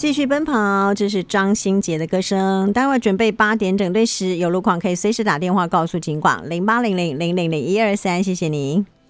继续奔跑，这是张新杰的歌声。待会准备8点整对时，有路况可以随时打电话告诉警广0800000123，谢谢您。